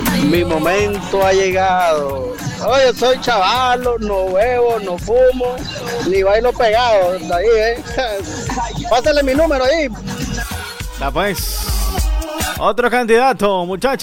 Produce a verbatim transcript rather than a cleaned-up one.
Mi momento ha llegado. Oye, soy chavalo, no bebo, no fumo, ni bailo pegado. Ahí, ¿eh? Pásale mi número ahí. La pues. Otro candidato, muchacha.